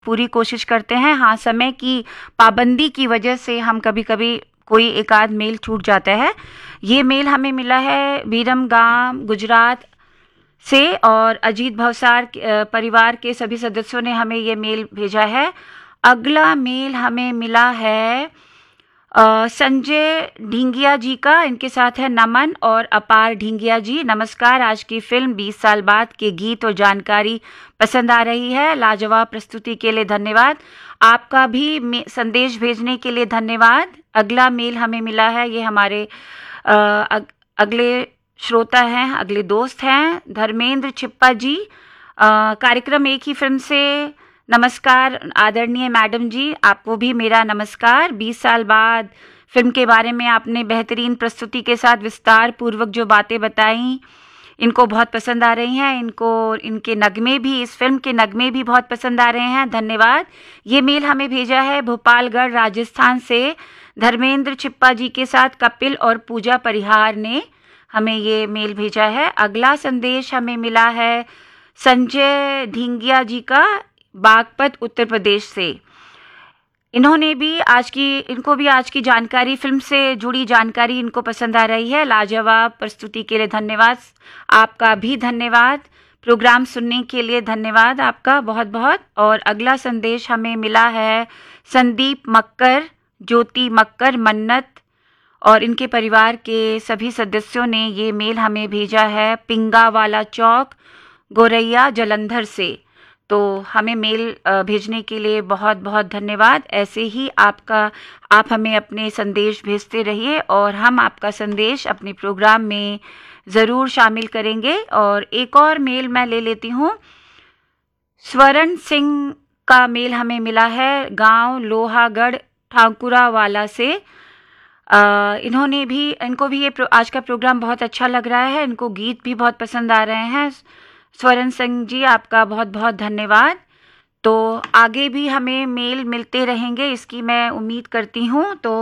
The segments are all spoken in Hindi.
पूरी कोशिश करते हैं। हाँ, समय की पाबंदी की वजह से हम कभी-कभी कोई एक आध मेल छूट जाता है। ये मेल हमें मिला है विरमगाम गुजरात से और अजीत भवसार परिवार के सभी सदस्यों ने हमें ये मेल भेजा है। अगला मेल हमें मिला है संजय ढींगिया जी का। इनके साथ है नमन और अपार ढींगिया जी। नमस्कार, आज की फिल्म 20 साल बाद के गीत और जानकारी पसंद आ रही है। लाजवाब प्रस्तुति के लिए धन्यवाद। आपका भी संदेश भेजने के लिए धन्यवाद। अगला मेल हमें मिला है, ये हमारे अगले श्रोता हैं, अगले दोस्त हैं धर्मेंद्र छिप्पा जी। कार्यक्रम एक ही फिल्म से नमस्कार आदरणीय मैडम जी, आपको भी मेरा नमस्कार। 20 साल बाद फिल्म के बारे में आपने बेहतरीन प्रस्तुति के साथ विस्तार पूर्वक जो बातें बताई, इनको बहुत पसंद आ रही हैं। इनको इनके नगमे भी, इस फिल्म के नगमे भी बहुत पसंद आ रहे हैं। धन्यवाद। ये मेल हमें भेजा है भोपालगढ़ राजस्थान से धर्मेंद्र छिप्पा जी के साथ कपिल और पूजा परिहार ने हमें ये मेल भेजा है। अगला संदेश हमें मिला है संजय ढींगिया जी का, बागपत उत्तर प्रदेश से। इनको भी आज की जानकारी, फिल्म से जुड़ी जानकारी इनको पसंद आ रही है। लाजवाब प्रस्तुति के लिए धन्यवाद। आपका भी धन्यवाद। प्रोग्राम सुनने के लिए धन्यवाद आपका बहुत बहुत। और अगला संदेश हमें मिला है संदीप मक्कर, ज्योति मक्कर, मन्नत और इनके परिवार के सभी सदस्यों ने ये मेल हमें भेजा है पिंगावाला चौक, गोरैया, जलंधर से। तो हमें मेल भेजने के लिए बहुत बहुत धन्यवाद। ऐसे ही आप हमें अपने संदेश भेजते रहिए और हम आपका संदेश अपने प्रोग्राम में ज़रूर शामिल करेंगे। और एक और मेल मैं ले लेती हूँ। स्वर्ण सिंह का मेल हमें मिला है गांव लोहागढ़ ठाकुरावाला से। इनको भी ये आज का प्रोग्राम बहुत अच्छा लग रहा है। इनको गीत भी बहुत पसंद आ रहे हैं। स्वर्ण सिंह जी, आपका बहुत बहुत धन्यवाद। तो आगे भी हमें मेल मिलते रहेंगे, इसकी मैं उम्मीद करती हूँ। तो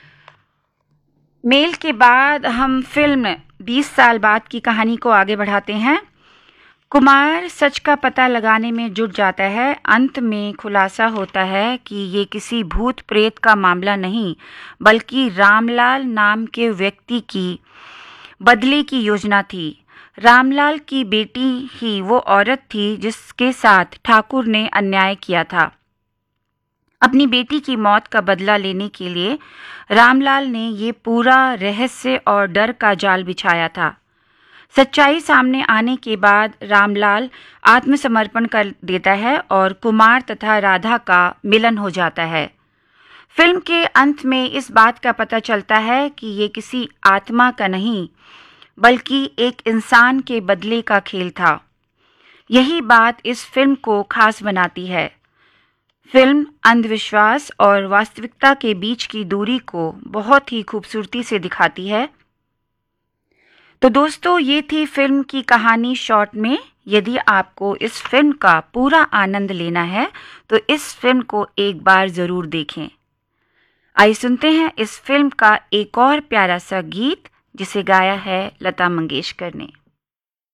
मेल के बाद हम फिल्म 20 साल बाद की कहानी को आगे बढ़ाते हैं। कुमार सच का पता लगाने में जुट जाता है। अंत में खुलासा होता है कि ये किसी भूत प्रेत का मामला नहीं, बल्कि रामलाल नाम के व्यक्ति की बदले की योजना थी। रामलाल की बेटी ही वो औरत थी जिसके साथ ठाकुर ने अन्याय किया था। अपनी बेटी की मौत का बदला लेने के लिए रामलाल ने ये पूरा रहस्य और डर का जाल बिछाया था। सच्चाई सामने आने के बाद रामलाल आत्मसमर्पण कर देता है और कुमार तथा राधा का मिलन हो जाता है। फिल्म के अंत में इस बात का पता चलता है कि ये किसी आत्मा का नहीं, बल्कि एक इंसान के बदले का खेल था। यही बात इस फिल्म को खास बनाती है। फिल्म अंधविश्वास और वास्तविकता के बीच की दूरी को बहुत ही खूबसूरती से दिखाती है। तो दोस्तों, ये थी फिल्म की कहानी शॉर्ट में। यदि आपको इस फिल्म का पूरा आनंद लेना है तो इस फिल्म को एक बार ज़रूर देखें। आइए सुनते हैं इस फिल्म का एक और प्यारा सा गीत जिसे गाया है लता मंगेशकर ने।